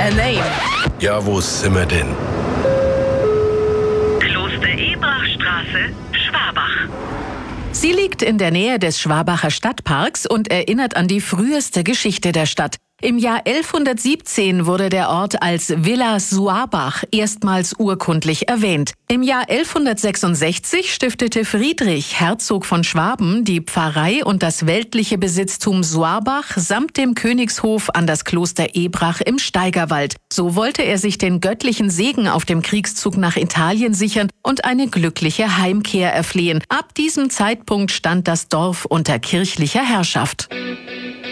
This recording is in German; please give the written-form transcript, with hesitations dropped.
A Name. Ja, wo sind wir denn? Kloster Ebrachstraße, Schwabach. Sie liegt in der Nähe des Schwabacher Stadtparks und erinnert an die früheste Geschichte der Stadt. Im Jahr 1117 wurde der Ort als Villa Suabach erstmals urkundlich erwähnt. Im Jahr 1166 stiftete Friedrich, Herzog von Schwaben, die Pfarrei und das weltliche Besitztum Suabach samt dem Königshof an das Kloster Ebrach im Steigerwald. So wollte er sich den göttlichen Segen auf dem Kriegszug nach Italien sichern und eine glückliche Heimkehr erflehen. Ab diesem Zeitpunkt stand das Dorf unter kirchlicher Herrschaft.